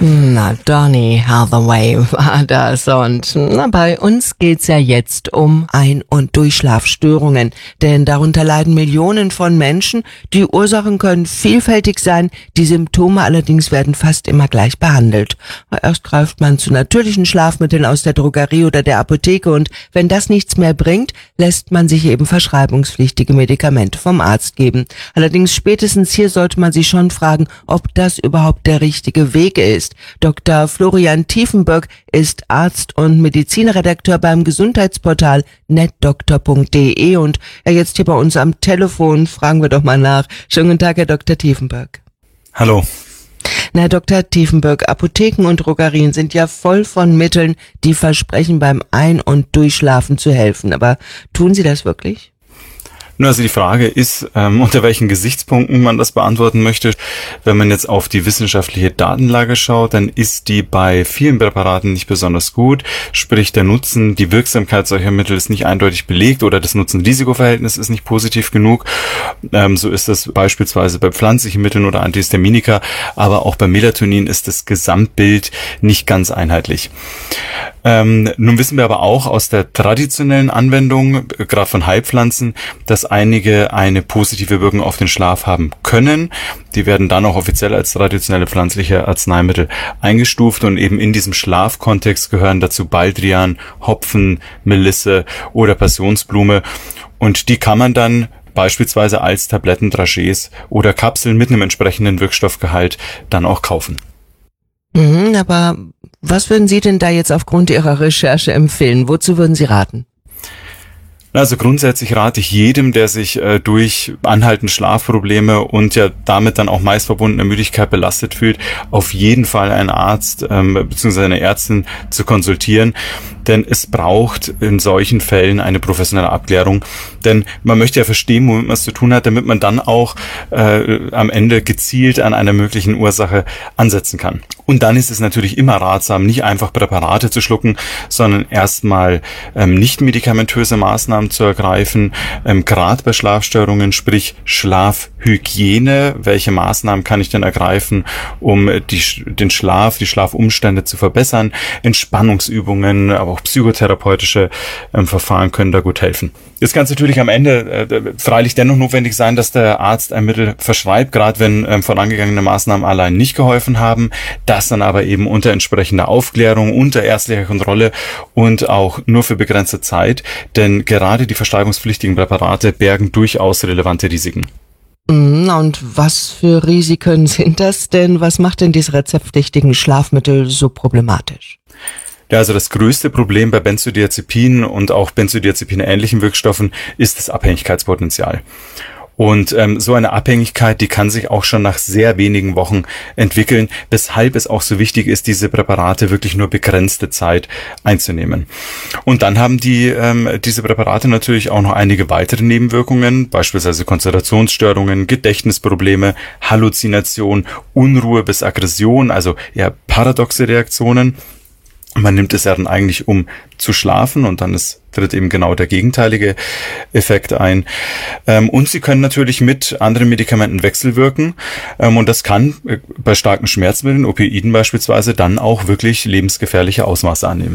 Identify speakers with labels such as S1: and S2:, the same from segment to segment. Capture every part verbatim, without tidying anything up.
S1: Na, Donny Hathaway war das und na, bei uns geht's ja jetzt um Ein- und Durchschlafstörungen, denn darunter leiden Millionen von Menschen. Die Ursachen können vielfältig sein, die Symptome allerdings werden fast immer gleich behandelt. Erst greift man zu natürlichen Schlafmitteln aus der Drogerie oder der Apotheke und wenn das nichts mehr bringt, lässt man sich eben verschreibungspflichtige Medikamente vom Arzt geben. Allerdings spätestens hier sollte man sich schon fragen, ob das überhaupt der richtige Weg ist. Doktor Florian Tiefenböck ist Arzt und Medizinredakteur beim Gesundheitsportal netdoktor punkt de und er jetzt hier bei uns am Telefon, fragen wir doch mal nach. Schönen guten Tag, Herr Doktor Tiefenböck.
S2: Hallo.
S1: Na, Herr Doktor Tiefenböck, Apotheken und Drogerien sind ja voll von Mitteln, die versprechen, beim Ein- und Durchschlafen zu helfen. Aber tun sie das wirklich?
S2: Nur also die Frage ist, ähm, unter welchen Gesichtspunkten man das beantworten möchte. Wenn man jetzt auf die wissenschaftliche Datenlage schaut, dann ist die bei vielen Präparaten nicht besonders gut. Sprich, der Nutzen, die Wirksamkeit solcher Mittel ist nicht eindeutig belegt oder das Nutzen-Risiko-Verhältnis ist nicht positiv genug. Ähm, so ist das beispielsweise bei pflanzlichen Mitteln oder Antihistaminika, aber auch bei Melatonin ist das Gesamtbild nicht ganz einheitlich. Ähm, nun wissen wir aber auch aus der traditionellen Anwendung, gerade von Heilpflanzen, dass einige eine positive Wirkung auf den Schlaf haben können. Die werden dann auch offiziell als traditionelle pflanzliche Arzneimittel eingestuft und eben in diesem Schlafkontext gehören dazu Baldrian, Hopfen, Melisse oder Passionsblume und die kann man dann beispielsweise als Tabletten, Dragees oder Kapseln mit einem entsprechenden Wirkstoffgehalt dann auch kaufen.
S1: Mhm, aber was würden Sie denn da jetzt aufgrund Ihrer Recherche empfehlen? Wozu würden Sie raten?
S2: Also grundsätzlich rate ich jedem, der sich äh, durch anhaltende Schlafprobleme und ja damit dann auch meist verbundene Müdigkeit belastet fühlt, auf jeden Fall einen Arzt ähm, bzw. eine Ärztin zu konsultieren. Denn es braucht in solchen Fällen eine professionelle Abklärung. Denn man möchte ja verstehen, womit man es zu tun hat, damit man dann auch äh, am Ende gezielt an einer möglichen Ursache ansetzen kann. Und dann ist es natürlich immer ratsam, nicht einfach Präparate zu schlucken, sondern erstmal ähm, nicht medikamentöse Maßnahmen zu ergreifen, ähm, gerade bei Schlafstörungen, sprich Schlafhygiene. Welche Maßnahmen kann ich denn ergreifen, um die, den Schlaf, die Schlafumstände zu verbessern? Entspannungsübungen, aber auch psychotherapeutische ähm, Verfahren können da gut helfen. Es kann natürlich am Ende äh, freilich dennoch notwendig sein, dass der Arzt ein Mittel verschreibt, gerade wenn ähm, vorangegangene Maßnahmen allein nicht geholfen haben. Das dann aber eben unter entsprechender Aufklärung, unter ärztlicher Kontrolle und auch nur für begrenzte Zeit, denn gerade die verschreibungspflichtigen Präparate bergen durchaus relevante Risiken.
S1: Und was für Risiken sind das denn? Was macht denn diese rezeptpflichtigen Schlafmittel so problematisch?
S2: Ja, also das größte Problem bei Benzodiazepinen und auch Benzodiazepin-ähnlichen Wirkstoffen ist das Abhängigkeitspotenzial. Und ähm, so eine Abhängigkeit, die kann sich auch schon nach sehr wenigen Wochen entwickeln, weshalb es auch so wichtig ist, diese Präparate wirklich nur begrenzte Zeit einzunehmen. Und dann haben die ähm, diese Präparate natürlich auch noch einige weitere Nebenwirkungen, beispielsweise Konzentrationsstörungen, Gedächtnisprobleme, Halluzination, Unruhe bis Aggression, also eher paradoxe Reaktionen. Man nimmt es ja dann eigentlich, um zu schlafen und dann ist, tritt eben genau der gegenteilige Effekt ein. Ähm, und sie können natürlich mit anderen Medikamenten wechselwirken ähm, und das kann äh, bei starken Schmerzmitteln, Opioiden beispielsweise, dann auch wirklich lebensgefährliche Ausmaße annehmen.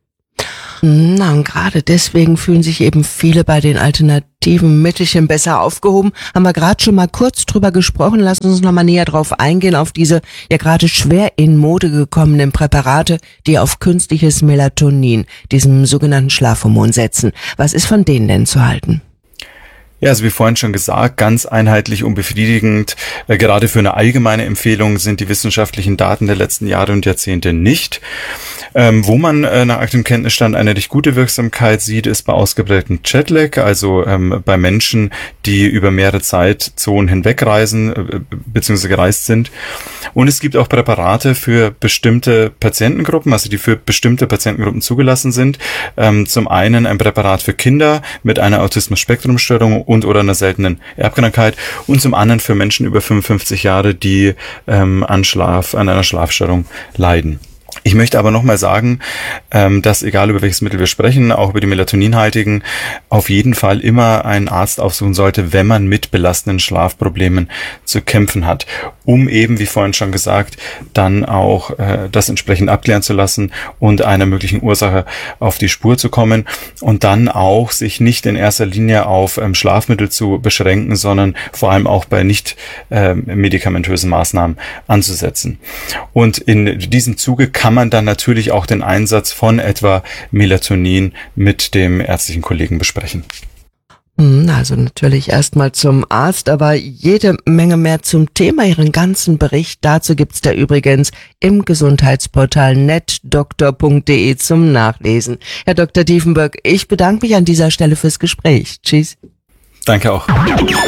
S1: Na, und gerade deswegen fühlen sich eben viele bei den alternativen Mittelchen besser aufgehoben. Haben wir gerade schon mal kurz drüber gesprochen. Lassen uns noch mal näher drauf eingehen, auf diese ja gerade schwer in Mode gekommenen Präparate, die auf künstliches Melatonin, diesem sogenannten Schlafhormon, setzen. Was ist von denen denn zu halten?
S2: Ja, also wie vorhin schon gesagt, ganz einheitlich und befriedigend. Äh, gerade für eine allgemeine Empfehlung sind die wissenschaftlichen Daten der letzten Jahre und Jahrzehnte nicht. Ähm, wo man äh, nach aktuellem Kenntnisstand eine recht gute Wirksamkeit sieht, ist bei ausgeprägtem Jetlag, also ähm, bei Menschen, die über mehrere Zeitzonen hinwegreisen äh, bzw. gereist sind. Und es gibt auch Präparate für bestimmte Patientengruppen, also die für bestimmte Patientengruppen zugelassen sind. Ähm, zum einen ein Präparat für Kinder mit einer Autismus-Spektrum-Störung und oder einer seltenen Erbkrankheit und zum anderen für Menschen über fünfundfünfzig Jahre, die ähm, an Schlaf, an einer Schlafstörung leiden. Ich möchte aber nochmal sagen, dass egal über welches Mittel wir sprechen, auch über die melatoninhaltigen, auf jeden Fall immer einen Arzt aufsuchen sollte, wenn man mit belastenden Schlafproblemen zu kämpfen hat, um eben, wie vorhin schon gesagt, dann auch das entsprechend abklären zu lassen und einer möglichen Ursache auf die Spur zu kommen und dann auch sich nicht in erster Linie auf Schlafmittel zu beschränken, sondern vor allem auch bei nicht medikamentösen Maßnahmen anzusetzen. Und in diesem Zuge kann man dann natürlich auch den Einsatz von etwa Melatonin mit dem ärztlichen Kollegen besprechen.
S1: Also natürlich erstmal zum Arzt, aber jede Menge mehr zum Thema. Ihren ganzen Bericht dazu gibt's da übrigens im Gesundheitsportal netdoktor punkt de zum Nachlesen. Herr Doktor Diefenböck, ich bedanke mich an dieser Stelle fürs Gespräch. Tschüss.
S2: Danke auch.